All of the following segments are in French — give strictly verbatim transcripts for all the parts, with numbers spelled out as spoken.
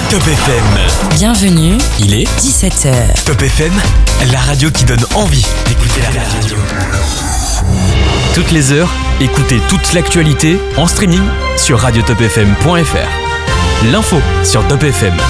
Top F M. Bienvenue, Il est dix-sept heures. Top F M, la radio qui donne envie d'écouter la radio. Toutes les heures, écoutez toute l'actualité en streaming sur radio top f m point f r. L'info sur Top F M.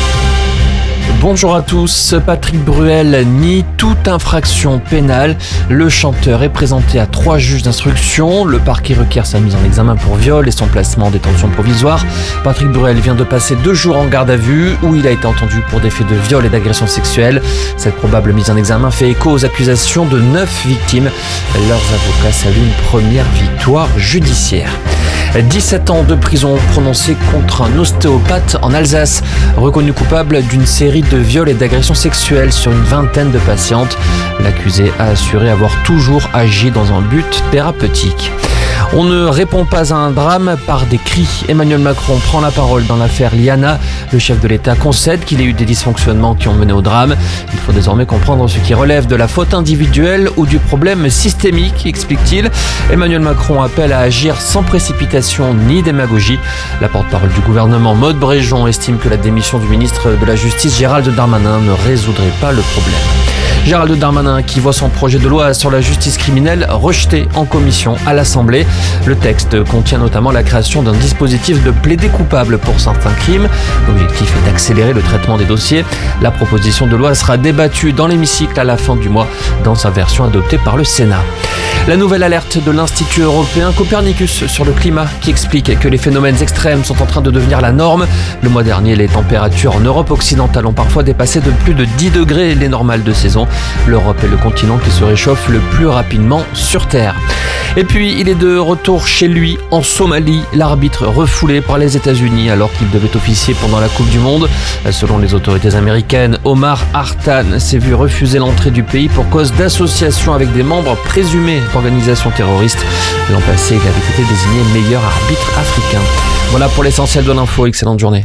Bonjour à tous, Patrick Bruel nie toute infraction pénale. Le chanteur est présenté à trois juges d'instruction. Le parquet requiert sa mise en examen pour viol et son placement en détention provisoire. Patrick Bruel vient de passer deux jours en garde à vue où il a été entendu pour des faits de viol et d'agression sexuelle. Cette probable mise en examen fait écho aux accusations de neuf victimes. Leurs avocats saluent une première victoire judiciaire. dix-sept ans de prison prononcés contre un ostéopathe en Alsace, reconnu coupable d'une série de viols et d'agressions sexuelles sur une vingtaine de patientes. L'accusé a assuré avoir toujours agi dans un but thérapeutique. On ne répond pas à un drame par des cris. Emmanuel Macron prend la parole dans l'affaire Liana. Le chef de l'État concède qu'il y a eu des dysfonctionnements qui ont mené au drame. Il faut désormais comprendre ce qui relève de la faute individuelle ou du problème systémique, explique-t-il. Emmanuel Macron appelle à agir sans précipitation ni démagogie. La porte-parole du gouvernement, Maud Bréjon, estime que la démission du ministre de la Justice, Gérald Darmanin, ne résoudrait pas le problème. Gérald Darmanin qui voit son projet de loi sur la justice criminelle rejeté en commission à l'Assemblée. Le texte contient notamment la création d'un dispositif de plaidé coupable pour certains crimes. L'objectif est d'accélérer le traitement des dossiers. La proposition de loi sera débattue dans l'hémicycle à la fin du mois dans sa version adoptée par le Sénat. La nouvelle alerte de l'Institut européen Copernicus sur le climat qui explique que les phénomènes extrêmes sont en train de devenir la norme. Le mois dernier, les températures en Europe occidentale ont parfois dépassé de plus de dix degrés les normales de saison. L'Europe est le continent qui se réchauffe le plus rapidement sur Terre. Et puis, il est de retour chez lui en Somalie. L'arbitre refoulé par les États-Unis alors qu'il devait officier pendant la Coupe du Monde. Selon les autorités américaines, Omar Hartan s'est vu refuser l'entrée du pays pour cause d'association avec des membres présumés d'organisations terroristes. L'an passé, il avait été désigné meilleur arbitre africain. Voilà pour l'essentiel de l'info. Excellente journée.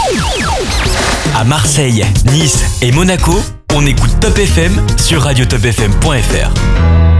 À Marseille, Nice et Monaco, on écoute Top F M sur radio top f m point f r.